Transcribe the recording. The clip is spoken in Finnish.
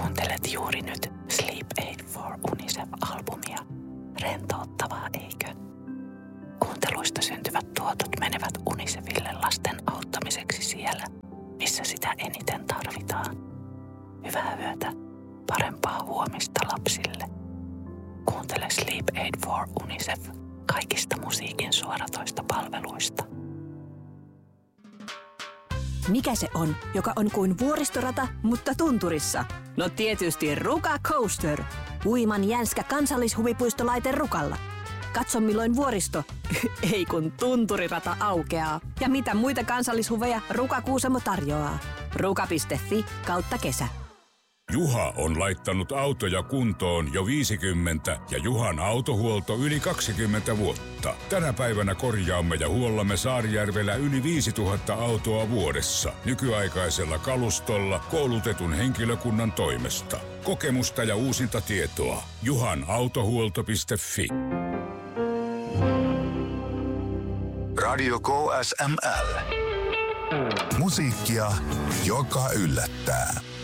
Kuuntelet juuri nyt Sleep Aid for UNICEF-albumia. Rentouttavaa, eikö? Kuunteluista syntyvät tuotot menevät UNICEFille lasten auttamiseksi siellä, missä sitä eniten tarvitaan. Hyvää yötä, parempaa huomista lapsille. Kuuntele Sleep Aid for UNICEF kaikista musiikin suoratoistopalveluista. Mikä se on, joka on kuin vuoristorata, mutta tunturissa? No tietysti Ruka Coaster. Huiman jänskä kansallishuvipuistolaite Rukalla. Katso milloin vuoristo, ei kun tunturirata aukeaa. Ja mitä muita kansallishuveja Ruka Kuusamo tarjoaa. Ruka.fi/kesä. Juha on laittanut autoja kuntoon jo 50 ja Juhan autohuolto yli 20 vuotta. Tänä päivänä korjaamme ja huollamme Saarijärvellä yli 5000 autoa vuodessa. Nykyaikaisella kalustolla koulutetun henkilökunnan toimesta. Kokemusta ja uusinta tietoa. juhanautohuolto.fi. Radio KSML. Musiikkia, joka yllättää.